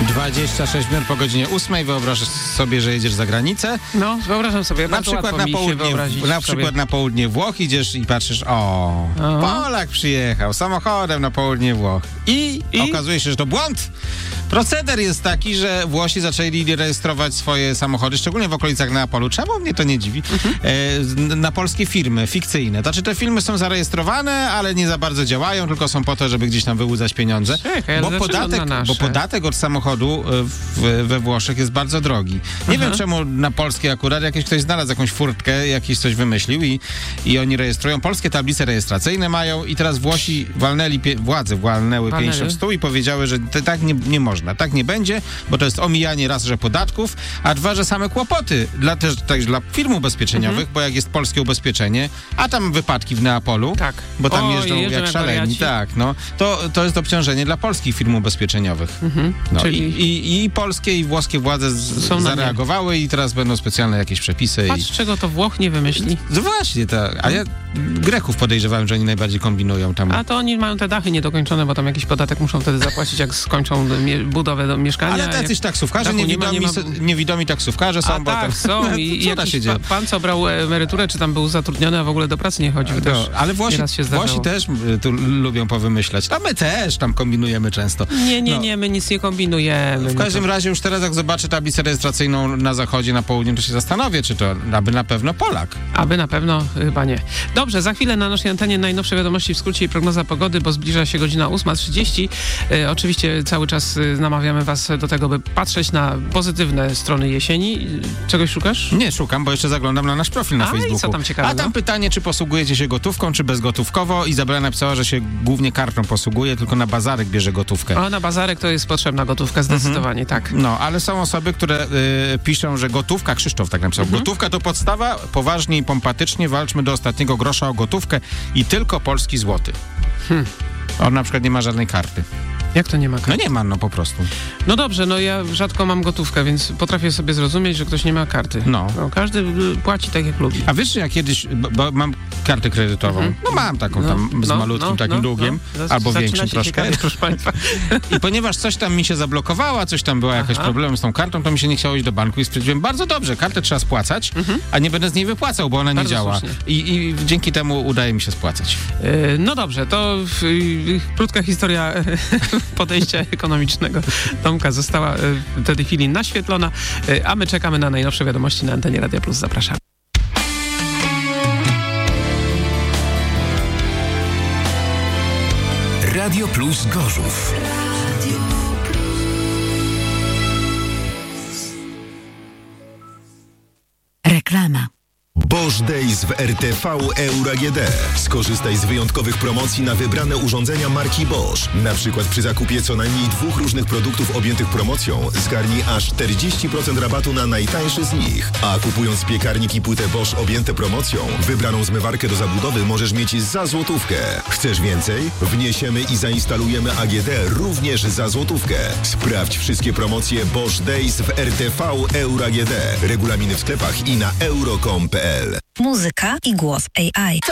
26 minut po godzinie 8. Wyobraź sobie, że jedziesz za granicę. No, wyobrażam sobie. Na przykład na południe Włoch idziesz i patrzysz, Polak przyjechał samochodem na południe Włoch. I okazuje się, że to błąd. Proceder jest taki, że Włosi zaczęli rejestrować swoje samochody, szczególnie w okolicach Neapolu. Czemu mnie to nie dziwi? Na polskie firmy fikcyjne. Znaczy te firmy są zarejestrowane, ale nie za bardzo działają, tylko są po to, żeby gdzieś tam wyłudzać pieniądze. Bo podatek od samochodu we Włoszech jest bardzo drogi. Nie wiem czemu na polskie akurat ktoś znalazł jakąś furtkę, jakiś coś wymyślił i oni rejestrują. Polskie tablice rejestracyjne mają i teraz Włosi władze walnęły pięścią w stół i powiedziały, że tak nie można. Tak nie będzie, bo to jest omijanie raz, że podatków, a dwa, że same kłopoty też dla firm ubezpieczeniowych, bo jak jest polskie ubezpieczenie, a tam wypadki w Neapolu, bo tam jeżdżą jak szaleni, to jest obciążenie dla polskich firm ubezpieczeniowych. I polskie i włoskie władze zareagowały i teraz będą specjalne jakieś przepisy. Patrz, czego to Włoch nie wymyśli. No właśnie, tak. A ja Greków podejrzewałem, że oni najbardziej kombinują tam. A to oni mają te dachy niedokończone, bo tam jakiś podatek muszą wtedy zapłacić, jak skończą budowę do mieszkania. Ale jacyś taksówkarze, niewidomi taksówkarze są. Są. I jakiś pan, co brał emeryturę, czy tam był zatrudniony, a w ogóle do pracy nie chodził. Ale Włosi też tu lubią powymyślać. A my też tam kombinujemy często. Nie, my nic nie kombinujemy. W każdym razie już teraz, jak zobaczę tablicę rejestracyjną na zachodzie, na południu, to się zastanowię, czy to aby na pewno Polak. Aby na pewno chyba nie. Dobrze, za chwilę na naszej antenie najnowsze wiadomości w skrócie i prognoza pogody, bo zbliża się godzina 8:30. Oczywiście cały czas namawiamy was do tego, by patrzeć na pozytywne strony jesieni. Czegoś szukasz? Nie szukam, bo jeszcze zaglądam na nasz profil na Facebooku. I co tam ciekawego? A tam pytanie, czy posługujecie się gotówką, czy bezgotówkowo. Izabela napisała, że się głównie kartą posługuje, tylko na bazarek bierze gotówkę. Na bazarek to jest potrzebna gotówka, zdecydowanie, tak. No, ale są osoby, które piszą, że gotówka, Krzysztof tak napisał, gotówka to podstawa, poważnie i pompatycznie walczmy do ostatniego grosza o gotówkę i tylko polski złoty. On na przykład nie ma żadnej karty. Jak to nie ma karty? No nie ma, po prostu. No dobrze, ja rzadko mam gotówkę, więc potrafię sobie zrozumieć, że ktoś nie ma karty. Każdy płaci tak, jak lubi. A wiesz, że ja kiedyś, bo mam kartę kredytową, mam taką tam z malutkim takim długiem, albo większym troszkę. Ciekawie, proszę państwa. I ponieważ coś tam mi się zablokowało, coś tam była jakaś problem z tą kartą, to mi się nie chciało iść do banku i stwierdziłem, bardzo dobrze, kartę trzeba spłacać, a nie będę z niej wypłacał, bo ona nie działa. I dzięki temu udaje mi się spłacać. No dobrze, to krótka historia podejścia ekonomicznego Tomka została w tej chwili naświetlona, a my czekamy na najnowsze wiadomości na antenie Radia Plus. Zapraszamy. Radio Plus Gorzów. Reklama. Bosch Days w RTV Euro AGD. Skorzystaj z wyjątkowych promocji na wybrane urządzenia marki Bosch. Na przykład przy zakupie co najmniej 2 różnych produktów objętych promocją zgarnij aż 40% rabatu na najtańszy z nich. A kupując piekarnik i płytę Bosch objęte promocją, wybraną zmywarkę do zabudowy możesz mieć za złotówkę. Chcesz więcej? Wniesiemy i zainstalujemy AGD również za złotówkę. Sprawdź wszystkie promocje Bosch Days w RTV Euro AGD. Regulaminy w sklepach i na euro.com.pl. Muzyka i głos AI.